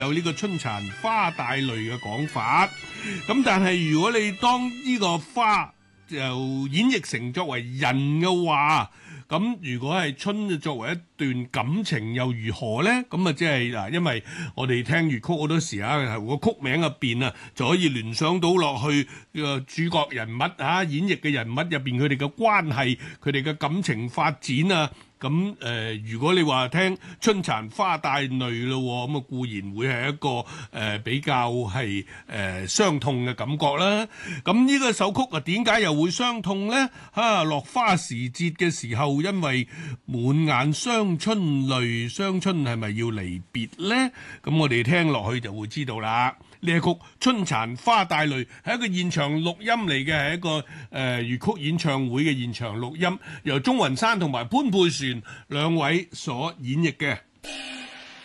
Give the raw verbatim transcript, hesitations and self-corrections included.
有呢個春殘花帶淚嘅講法，咁但係如果你當呢個花就演繹成作為人嘅話，咁如果係春作為一段感情又如何呢？咁啊，即係嗱，因為我哋聽粵曲好多時啊，係個曲名入邊啊，就可以聯想到落去個主角人物啊，演繹嘅人物入邊佢哋嘅關係，佢哋嘅感情發展啊。咁誒、呃，如果你話聽春殘花帶淚咯，咁啊固然會係一個誒、呃、比較係誒傷痛嘅感覺啦。咁呢個首曲啊，點解又會傷痛呢？啊，落花時節嘅時候，因為滿眼傷春淚，傷春係咪要離別呢？咁我哋聽落去就會知道啦。呢一曲《春殘花帶淚》係一個現場錄音嚟嘅，係一個誒、呃、粵曲演唱會嘅現場錄音，由鍾雲山同埋潘佩璇兩位所演繹嘅。